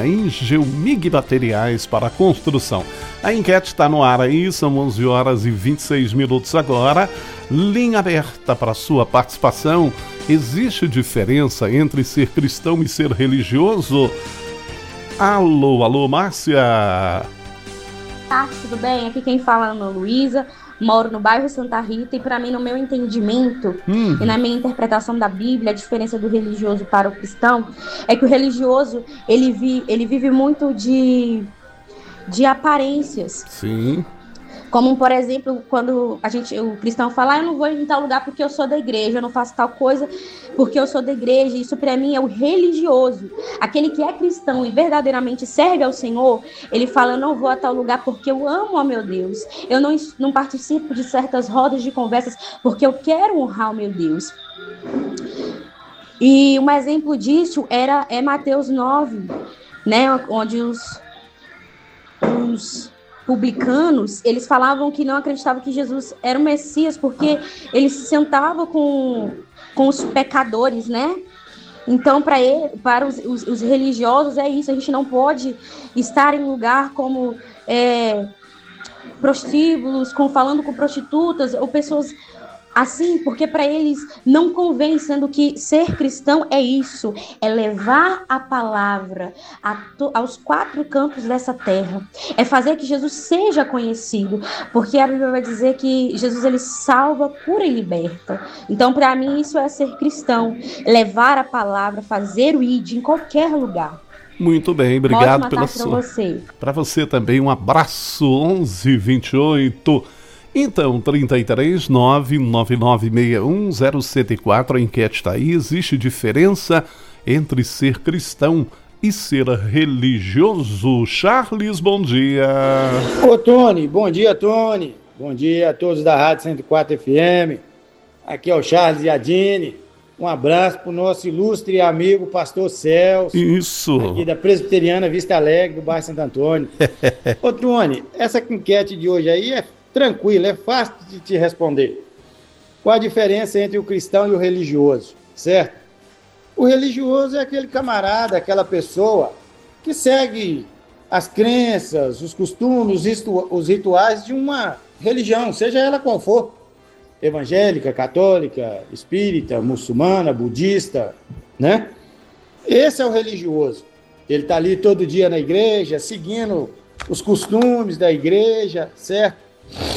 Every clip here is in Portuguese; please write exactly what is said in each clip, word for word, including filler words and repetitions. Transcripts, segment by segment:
a Engelmig Materiais para Construção. A enquete está no ar aí, são onze horas e vinte e seis minutos agora. Linha aberta para sua participação. Existe diferença entre ser cristão e ser religioso? Alô, alô, Márcia. Ah, tudo bem? Aqui quem fala é a Ana Luísa. Moro no bairro Santa Rita e, para mim, no meu entendimento hum. e na minha interpretação da Bíblia, a diferença do religioso para o cristão é que o religioso, ele, vi, ele vive muito de, de aparências. Sim. Como, por exemplo, quando a gente, o cristão fala, ah, eu não vou em tal lugar porque eu sou da igreja, eu não faço tal coisa porque eu sou da igreja. Isso, para mim, é o religioso. Aquele que é cristão e verdadeiramente serve ao Senhor, ele fala, eu não vou a tal lugar porque eu amo ao meu Deus. Eu não, não participo de certas rodas de conversas porque eu quero honrar o meu Deus. E um exemplo disso era, é Mateus nove, né, onde os... os publicanos, eles falavam que não acreditavam que Jesus era o Messias, porque ele se sentava com, com os pecadores, né? Então, para ele, para os, os, os religiosos, é isso, a gente não pode estar em lugar como é, prostíbulos, com, falando com prostitutas, ou pessoas assim, porque para eles não convém, sendo que ser cristão é isso, é levar a palavra a to, aos quatro cantos dessa terra, é fazer que Jesus seja conhecido, porque a Bíblia vai dizer que Jesus, ele salva, cura e liberta. Então, para mim, isso é ser cristão, levar a palavra, fazer o I D em qualquer lugar. Muito bem, obrigado pela sua. Para você. Para você também, um abraço. Onze e vinte e oito. Então, trinta e três, nove nove nove seis um zero sete quatro, a enquete está aí. Existe diferença entre ser cristão e ser religioso? Charles, bom dia. Ô, Tony, bom dia, Tony. Bom dia a todos da Rádio cento e quatro F M. Aqui é o Charles e a Dini. Um abraço para o nosso ilustre amigo Pastor Celso. Isso. Aqui da Presbiteriana Vista Alegre, do bairro Santo Antônio. Ô, Tony, essa enquete de hoje aí é tranquilo, é fácil de te responder. Qual a diferença entre o cristão e o religioso, certo? O religioso é aquele camarada, aquela pessoa que segue as crenças, os costumes, os rituais de uma religião, seja ela qual for, evangélica, católica, espírita, muçulmana, budista, né? Esse é o religioso. Ele está ali todo dia na igreja, seguindo os costumes da igreja, certo?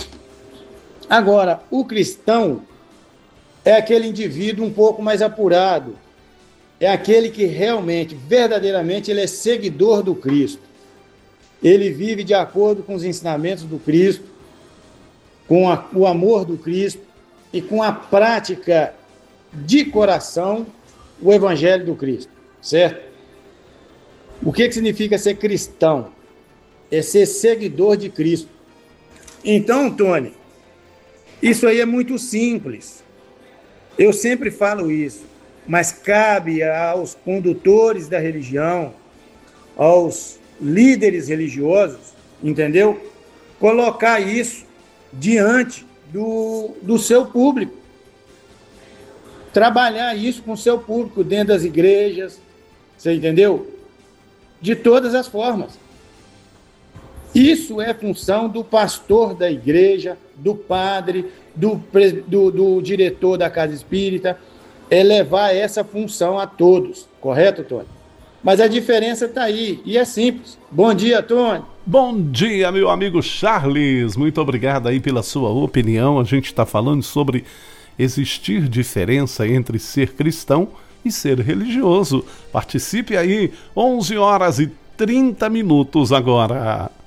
Agora, o cristão é aquele indivíduo um pouco mais apurado, é aquele que realmente, verdadeiramente, ele é seguidor do Cristo. Ele vive de acordo com os ensinamentos do Cristo, com a, o amor do Cristo e com a prática de coração o Evangelho do Cristo, certo? O que, que significa ser cristão? É ser seguidor de Cristo. Então, Tony, isso aí é muito simples. Eu sempre falo isso, mas cabe aos condutores da religião, aos líderes religiosos, entendeu? Colocar isso diante do, do seu público. Trabalhar isso com o seu público dentro das igrejas, você entendeu? De todas as formas. Isso é função do pastor da igreja, do padre, do, do, do diretor da casa espírita, é levar essa função a todos, correto, Tony? Mas a diferença está aí, e é simples. Bom dia, Tony. Bom dia, meu amigo Charles. Muito obrigado aí pela sua opinião. A gente está falando sobre existir diferença entre ser cristão e ser religioso. Participe aí, onze horas e trinta minutos agora.